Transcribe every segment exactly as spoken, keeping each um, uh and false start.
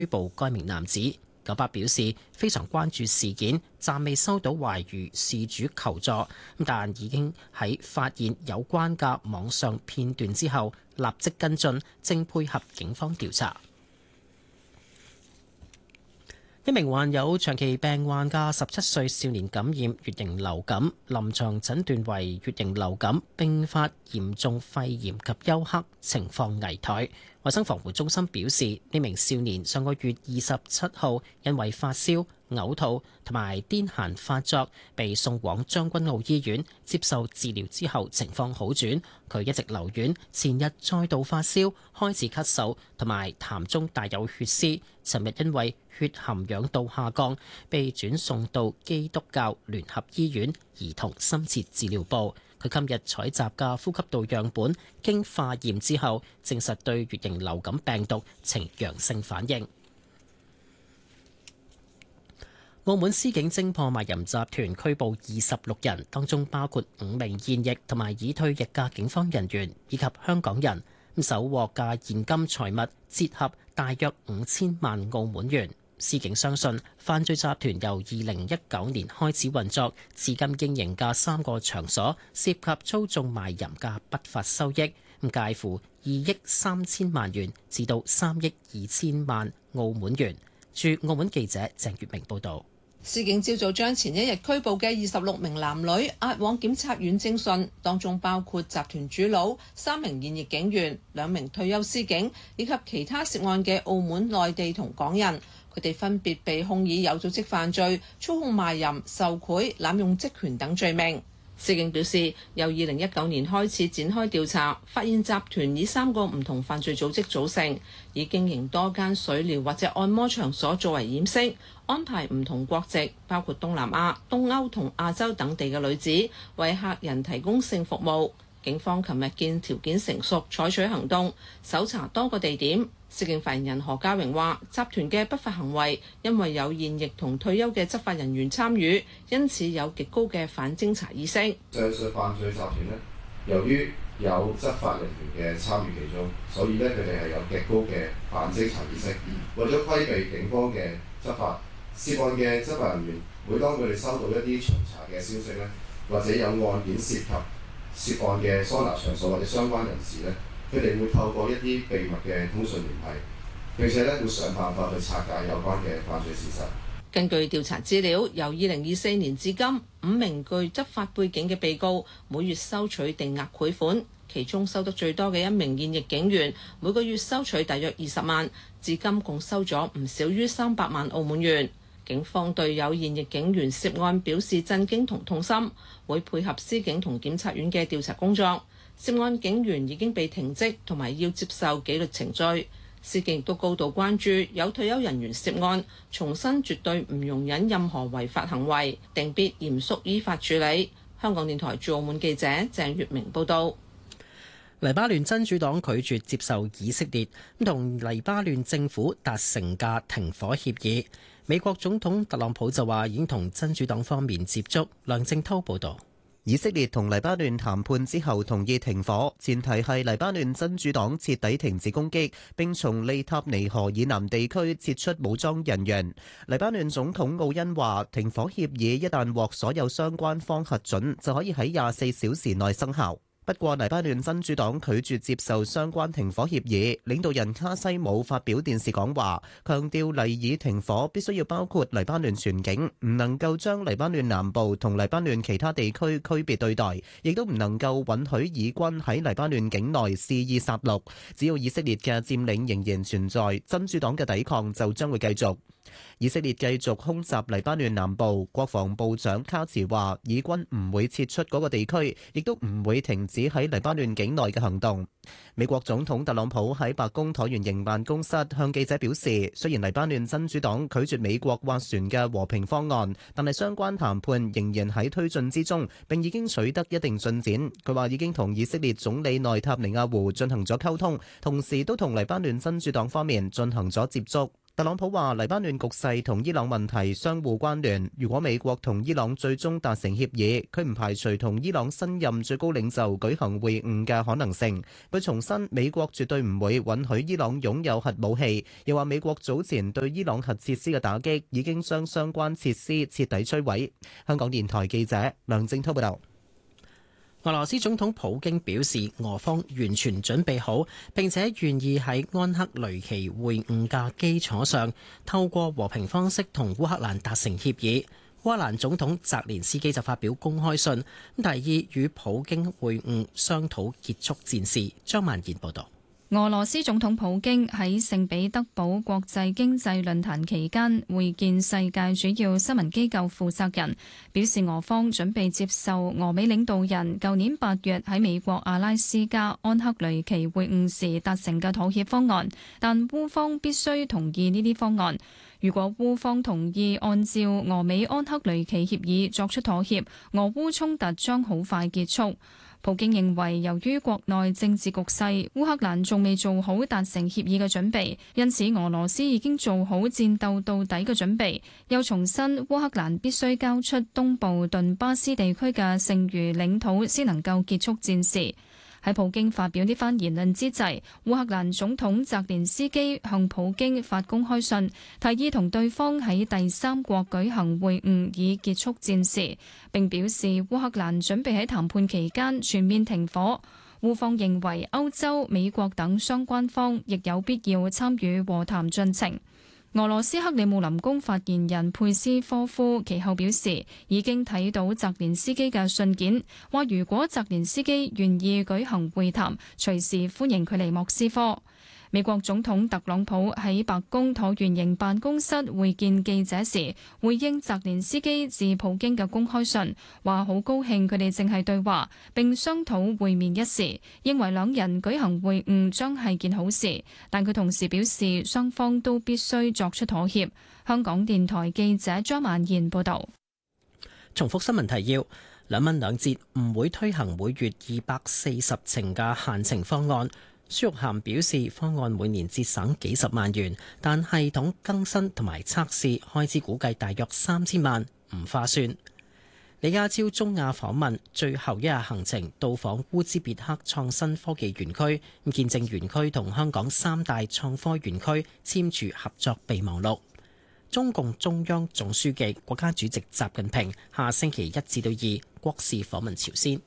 捕該名男子。九巴表示非常關注事件，暫未收到懷疑事主求助，但已經喺發現有關嘅網上片段之後立即跟進，正配合警方調查。一名患有長期病患嘅十七歲少年感染乙型流感，臨床診斷為乙型流感併發嚴重肺炎及休克，情況危殆。衛生防護中心表示，呢名少年上個月二十七號因為發燒、嘔吐同埋癲癇發作，被送往將軍澳醫院接受治療之後，情況好轉。佢一直留院，前日再度發燒，開始咳嗽同埋痰中帶有血絲。尋日因為血含氧度下降，被轉送到基督教聯合醫院兒童深切治療部。佢今日採集嘅呼吸道樣本經化驗之後，證實對乙型流感病毒呈陽性反應。澳門司警偵破賣淫集團，拘捕二十六人，當中包括五名現役同埋已退役嘅警方人員以及香港人。咁搜獲嘅現金財物折合大約五千萬澳門元。司警相信犯罪集團由二零一九年開始運作，至今經營嘅三個場所涉及操縱賣淫嘅不法收益，咁介乎二億三千萬元至到三億二千萬澳門元。駐澳門記者鄭月明報導。 司警朝早將前一日拘捕嘅二十六名男女押往檢察院偵訊，當中包括集團主腦、三名現役警員、兩名退休司警以及其他涉案嘅澳門、內地同港人。佢哋分別被控以有組織犯罪、操控賣淫、受賄、濫用職權等罪名。司警表示，由二零一九年開始展開調查，發現集團以三個唔同犯罪組織組成，以經營多間水療或者按摩場所作為掩飾，安排唔同國籍，包括東南亞、東歐同亞洲等地嘅女子，為客人提供性服務。警方琴日見條件成熟，採取行動，搜查多個地點。司警發言人何家榮話：集團嘅不法行為因為有現役同退休嘅執法人員參與，因此有極高嘅反偵查意識。 上述犯罪集團呢，由於有執法人員嘅參與其中，所以呢，佢哋係有極高嘅反偵查意識。為咗規避警方嘅執法，涉案嘅執法人員每當佢哋收到一啲巡查嘅消息呢，或者有案件涉及涉案嘅桑拿場所或者相關人士呢，佢哋會透過一啲秘密嘅通訊聯繫，並且咧會想辦法去拆解有關嘅犯罪事實。 根據調查資料，由二零二四年至今，五名具執法背景嘅被告每月收取定額賄款，其中收得最多嘅一名現役警員，每個月收取大約二十萬，至今共收咗唔少於三百萬澳門元。警方對有現役警員涉案表示震驚同痛心，會配合司警同檢察院嘅調查工作。涉案警員已經被停職同埋要接受紀律程序。司警亦都高度關注有退休人員涉案，重申絕對唔容忍任何違法行為，定必嚴肅依法處理。香港電台駐澳門記者鄭月明報道。 黎巴嫩真主黨拒絕接受以色列同黎巴嫩政府達成嘅停火協議。美國總統特朗普就話已經同真主黨方面接觸。梁正濤報道。 以色列同黎巴嫩談判之後同意停火，前提係黎巴嫩真主黨徹底停止攻擊，並從利塔尼河以南地區撤出武裝人員。黎巴嫩總統奧恩話，停火協議一旦獲所有相關方核准，就可以喺廿四小時內生效。不過黎巴嫩真主黨拒絕接受相關停火協議，領導人卡西姆發表電視講話，強調黎以停火必須要包括黎巴嫩全境，唔能夠將黎巴嫩南部同黎巴嫩其他地區區別對待，亦都唔能夠允許以軍喺黎巴嫩境內肆意殺戮。只要以色列嘅佔領仍然存在，真主黨嘅抵抗就將會繼續。以色列繼續空襲黎巴嫩南部，國防部長卡茨話，以軍唔會撤出嗰個地區，亦都唔會停止喺黎巴嫩境內嘅行動。美國總統特朗普喺白宮橢圓形辦公室向記者表示，雖然黎巴嫩真主黨拒絕美國斡旋嘅和平方案，但係相關談判仍然喺推進之中，並已經取得一定進展。佢話已經同以色列總理內塔尼亞胡進行咗溝通，同時都同黎巴嫩真主黨方面進行咗接觸。 特朗普話：黎巴嫩局勢同伊朗問題相互關聯。如果美國同伊朗最終達成協議，佢唔排除同伊朗新任最高領袖舉行會晤嘅可能性。佢重申美國絕對唔會允許伊朗擁有核武器，又話美國早前對伊朗核設施嘅打擊已經將相關設施徹底摧毀。香港電台記者梁正滔報道。 俄羅斯總統普京表示，俄方完全準備好，並且願意喺安克雷奇會晤嘅基礎上，透過和平方式同烏克蘭達成協議。烏克蘭總統澤連斯基就發表公開信，提議與普京會晤，商討結束戰事。張曼賢報道。 俄羅斯總統普京喺聖彼得堡國際經濟論壇期間會見世界主要新聞機構負責人，表示俄方準備接受俄美領導人舊年八月喺美國阿拉斯加安克雷奇會晤時達成嘅妥協方案，但烏方必須同意呢啲方案。如果烏方同意按照俄美安克雷奇協議作出妥協，俄烏衝突將好快結束。普京認為，由於國內政治局勢，烏克蘭仲未做好達成協議嘅準備，因此俄羅斯已經做好戰鬥到底嘅準備。又重申烏克蘭必須交出東部頓巴斯地區嘅剩餘領土，先能夠結束戰事。喺普京發表呢番言論之際，烏克蘭總統澤連斯基向普京發公開信，提議同對方喺第三國舉行會晤以結束戰事，並表示烏克蘭準備喺談判期間全面停火。烏方認為歐洲、美國等相關方亦有必要參與和談進程。俄羅斯克里姆林宮發言人佩斯科夫其後表示，已經睇到澤連斯基嘅信件，話如果澤連斯基願意舉行會談，隨時歡迎佢嚟莫斯科。美國總統特朗普喺白宮橢圓形辦公室會見記者時，回應澤連斯基致普京嘅公開信，話好高興佢哋正係對話並商討會面一事，認為兩人舉行會晤將係件好事，但佢同時表示雙方都必須作出妥協。香港電台記者張曼燕報導。 重複新聞提要：兩蚊兩折唔會推行每月二百四十程嘅限程方案。孫玉菡表示，方案每年節省幾十萬元，但系統更新同埋測試開支估計大約三千萬，唔划算。李家超中亞訪問最後一日行程，到訪烏茲別克創新科技園區，見證園區同香港三大創科園區簽署合作備忘錄。中共中央總書記、國家主席習近平下星期一至到二國事訪問朝鮮。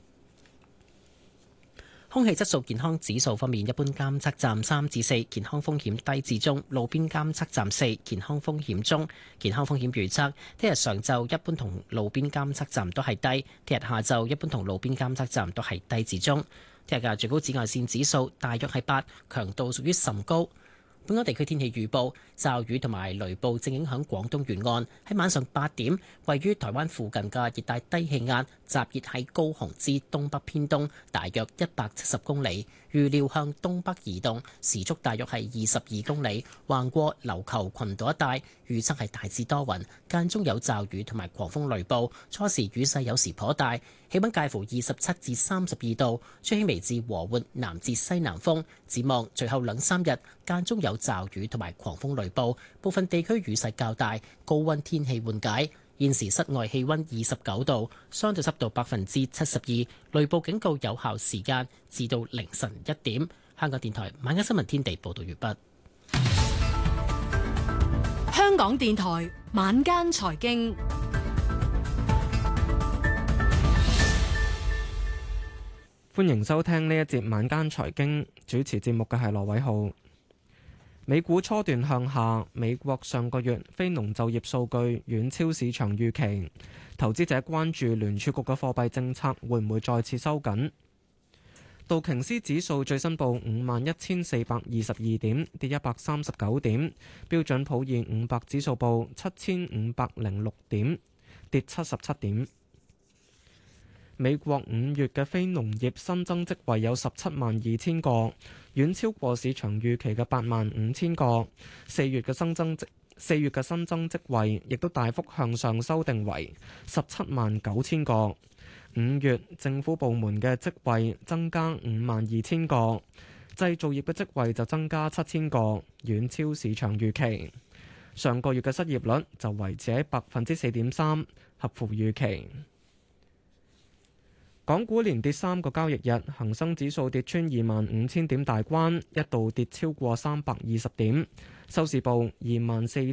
空氣質素健康指數方面，一般監測站三至四，健康風險低至中；路邊監測站四，健康風險中。健康風險預測：聽日上晝一般同路邊監測站都係低；聽日下晝一般同路邊監測站都係低至中。聽日嘅最高紫外線指數大約係八，強度屬於甚高。本港地區天氣預報：驟雨同埋雷暴正影響廣東沿岸。喺晚上八點，位於台灣附近嘅熱帶低氣壓集結喺高雄之東北偏東，大約一百七十公里，預料向東北移動，時速大約係二十二公里，橫過琉球群島一帶。預測係大致多雲，間中有驟雨同埋狂風雷暴，初時雨勢有時頗大，氣溫介乎二十七至三十二度，吹輕微至和緩南至西南風。展望隨後兩三日間中有驟雨同埋狂風雷暴，部分地區雨勢較大，高溫天氣緩解。現時室外氣溫二十九度，相對濕度百分之七十二，雷暴警告有效時間至到凌晨一點。香港電台晚間新聞天地報道完畢。 香港電台晚間財經， 歡迎收聽呢一節晚間財經，主持節目嘅係羅偉浩。美股初段向下，美國上個月非農就業數據遠超市場預期，投資者關注聯儲局嘅貨幣政策會唔會再次收緊。道瓊斯指數最新報五萬一千四百二十二點，跌一百三十九點。標準普爾五百指數報七千五百零六點，跌七十七點。美國五月嘅非農業新增職位有十七萬二千個，遠超過市場預期嘅八萬五千個。四月嘅新增職四月嘅新增職位亦都大幅向上修訂為十七萬九千個。五月政府部門嘅職位增加五萬二千個，製造業嘅職位就增加七千個，遠超市場預期。 上個月嘅失業率就維持喺百分之四點三，合乎預期。港股連跌三個交易日，恒生指數跌穿二萬五千點大關，一度跌超過三百二十點，收市報二萬四